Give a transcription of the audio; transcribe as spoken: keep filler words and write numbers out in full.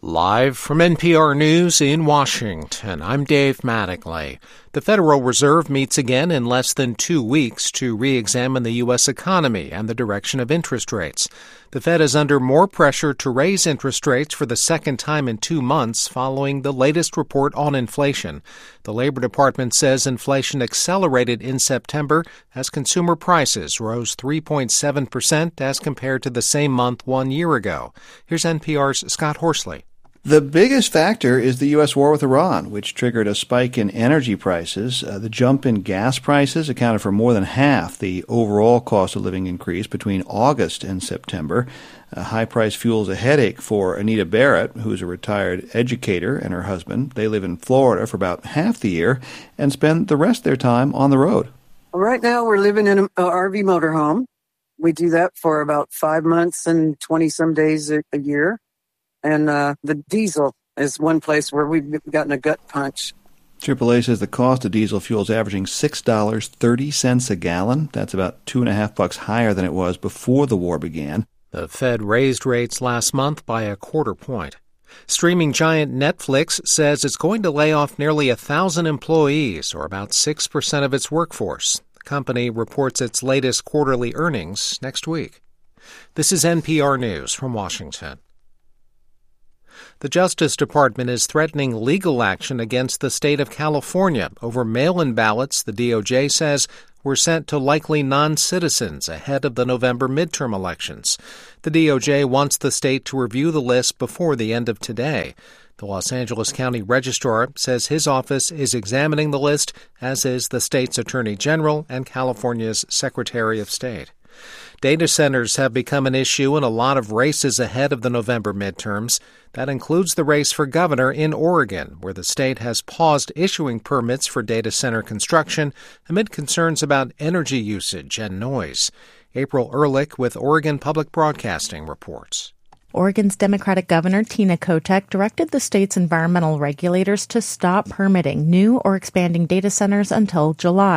Live from N P R News in Washington, I'm Dave Mattingly. The Federal Reserve meets again in less than two weeks to re-examine the U S economy and the direction of interest rates. The Fed is under more pressure to raise interest rates for the second time in two months following the latest report on inflation. The Labor Department says inflation accelerated in September as consumer prices rose three point seven percent as compared to the same month one year ago. Here's N P R's Scott Horsley. The biggest factor is the U S war with Iran, which triggered a spike in energy prices. Uh, the jump in gas prices accounted for more than half the overall cost of living increase between August and September. Uh, high price fuel is a headache for Anita Barrett, who's a retired educator, and her husband. They live in Florida for about half the year and spend the rest of their time on the road. Right now we're living in an R V motorhome. We do that for about five months and twenty-some days a, a year. And uh, the diesel is one place where we've gotten a gut punch. triple A says the cost of diesel fuel is averaging six dollars and thirty cents a gallon. That's about two and a half bucks higher than it was before the war began. The Fed raised rates last month by a quarter point. Streaming giant Netflix says it's going to lay off nearly a thousand employees, or about six percent of its workforce. The company reports its latest quarterly earnings next week. This is N P R News from Washington. The Justice Department is threatening legal action against the state of California over mail-in ballots the D O J says were sent to likely non-citizens ahead of the November midterm elections. The D O J wants the state to review the list before the end of today. The Los Angeles County Registrar says his office is examining the list, as is the state's Attorney General and California's Secretary of State. Data centers have become an issue in a lot of races ahead of the November midterms. That includes the race for governor in Oregon, where the state has paused issuing permits for data center construction amid concerns about energy usage and noise. April Ehrlich with Oregon Public Broadcasting reports. Oregon's Democratic Governor Tina Kotek directed the state's environmental regulators to stop permitting new or expanding data centers until July.